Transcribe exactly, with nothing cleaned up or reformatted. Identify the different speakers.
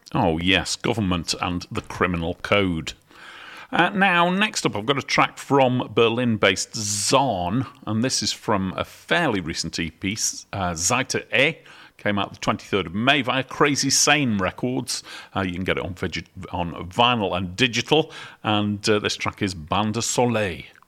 Speaker 1: Oh, yes, government and the criminal code. Uh, now, next up, I've got a track from Berlin-based Zorn, and this is from a fairly recent E P, uh, Seite E. Came out the twenty-third of May via Crazy Sane Records. Uh, you can get it on, on vinyl and digital, and uh, this track is Bain de Soleil.